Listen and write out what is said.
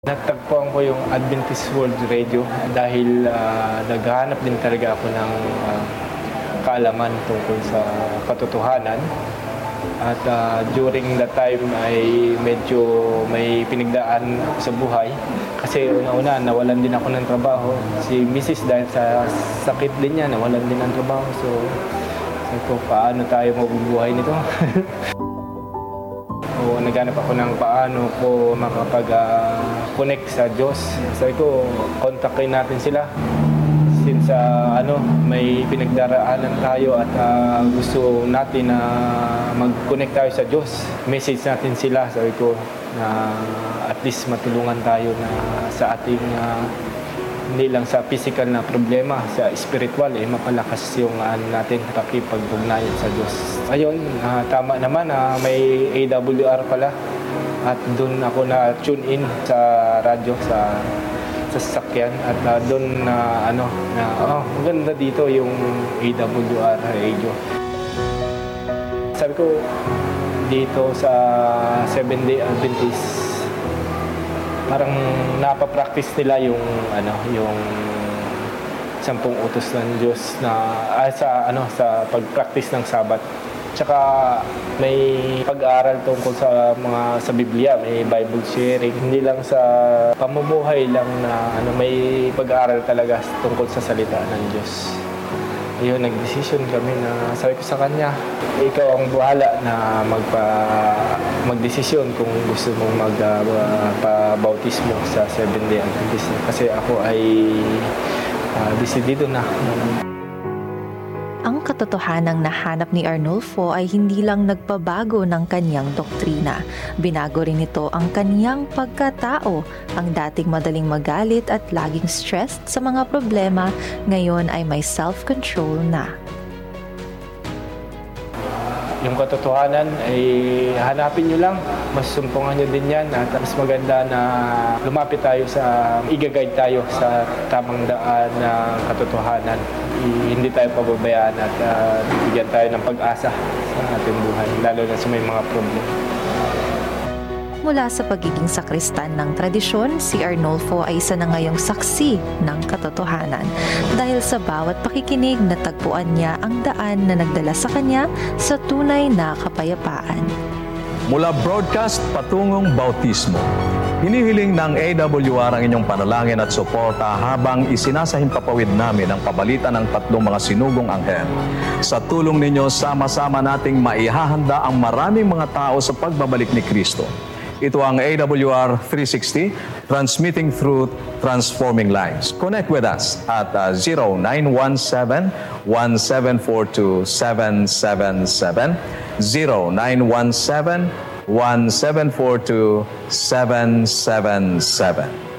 Natagpuan ko yung Adventist World Radio dahil naghahanap din talaga ako ng kaalaman tungkol sa katotohanan. At during that time ay medyo may pinagdaan ako sa buhay. Kasi una-una, nawalan din ako ng trabaho. Si Mrs. dahil sa sakit din niya, nawalan din ng trabaho. So, sabi ko, paano tayo mabubuhay nito? O, naghanap ako ng paano ko makapag-connect sa Diyos. Sabi ko, kontakin natin sila. Since may pinagdaraanan tayo at gusto natin na mag-connect tayo sa Diyos. Message natin sila, sabi ko, na at least matulungan tayo na sa ating hindi lang sa physical na problema, sa spiritual, mapalakas yung natin pakipag-ugnayan sa Diyos. Ayun, tama naman na may AWR pala at doon ako na-tune in sa radyo, sa sasakyan at doon maganda dito yung AWR radio. Sabi ko, dito sa Seventh-day Adventist, parang napapractice nila yung yung 10 utos ng Diyos na sa pag-practice ng Sabat. Tsaka may pag-aaral tungkol sa Biblia, may Bible sharing, hindi lang sa pamumuhay lang na may pag-aaral talaga tungkol sa salita ng Diyos. Ayun, nag-decision kami na sabi ko sa kanya, ikaw ang bahala na mag-desisyon kung gusto mong magpa-bautismo sa Seventh-day Adventist. Kasi ako ay desidido na. Ang katotohanang nahanap ni Arnulfo ay hindi lang nagpabago ng kanyang doktrina. Binago rin ito ang kanyang pagkatao. Ang dating madaling magalit at laging stressed sa mga problema, ngayon ay may self-control na. Yung katotohanan ay hanapin nyo lang, mas sumpungan nyo din yan at mas maganda na lumapit tayo i-guide tayo sa tamang daan ng katotohanan. Hindi tayo pababayaan at bigyan tayo ng pag-asa sa ating buhay, lalo na sa may mga problema. Mula sa pagiging sakristan ng tradisyon, si Arnulfo ay isa na ngayong saksi ng katotohanan. Dahil sa bawat pakikinig, natagpuan niya ang daan na nagdala sa kanya sa tunay na kapayapaan. Mula broadcast patungong bautismo, hinihiling ng AWR ang inyong panalangin at suporta habang isinasahimpapawid namin ang pabalitan ng 3 mga sinugong anghel. Sa tulong ninyo, sama-sama nating maihahanda ang maraming mga tao sa pagbabalik ni Kristo. Ito ang AWR 360, transmitting through transforming lives. Connect with us at 0917-1742-777, 0917-1742-777.